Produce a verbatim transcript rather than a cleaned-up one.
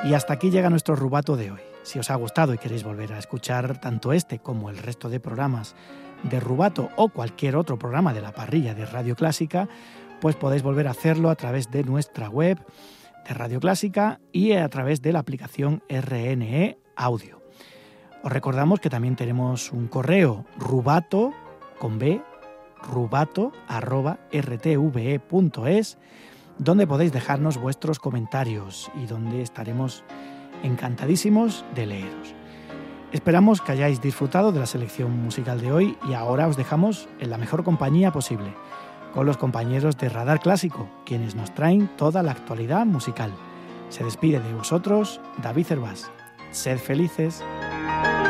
Y hasta aquí llega nuestro rubato de hoy. Si os ha gustado y queréis volver a escuchar tanto este como el resto de programas de Rubato o cualquier otro programa de la parrilla de Radio Clásica, pues podéis volver a hacerlo a través de nuestra web de Radio Clásica y a través de la aplicación R N E Audio. Os recordamos que también tenemos un correo rubato con B, rubato arroba r t v e punto es, donde podéis dejarnos vuestros comentarios y donde estaremos encantadísimos de leeros. Esperamos que hayáis disfrutado de la selección musical de hoy y ahora os dejamos en la mejor compañía posible, con los compañeros de Radar Clásico, quienes nos traen toda la actualidad musical. Se despide de vosotros David Cervás. Sed felices.